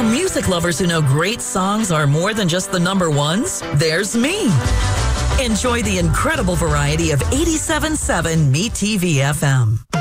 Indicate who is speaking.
Speaker 1: music lovers who know great songs are more than just the number ones, there's me. Enjoy the incredible variety of 87.7 Me TV FM.